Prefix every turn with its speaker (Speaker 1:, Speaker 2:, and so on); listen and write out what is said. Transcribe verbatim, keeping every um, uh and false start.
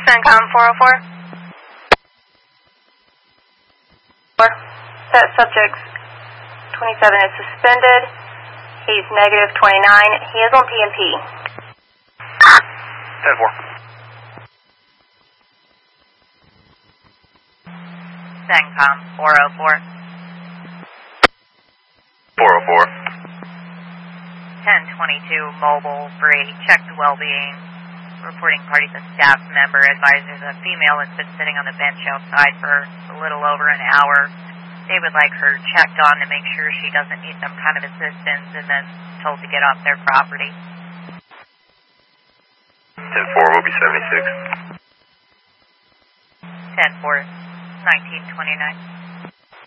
Speaker 1: CENTCOM four oh four. That subject's twenty-seven is suspended. He's negative twenty-nine. He is on P M P.
Speaker 2: ten four.
Speaker 3: CENTCOM four oh four.
Speaker 2: four oh four.
Speaker 3: ten twenty-two, mobile, free, checked well-being. Reporting party to staff member advises a female has been sitting on the bench outside for a little over an hour. They would like her checked on to make sure she doesn't need some kind of assistance and then told to get off their property.
Speaker 2: ten four will be seventy-six.
Speaker 3: ten four, nineteen twenty-nine.